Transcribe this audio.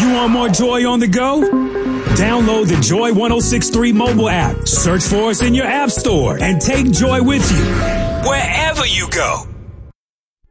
You want more Joy on the go? Download the Joy 106.3 mobile app. Search for us in your app store and take Joy with you wherever you go.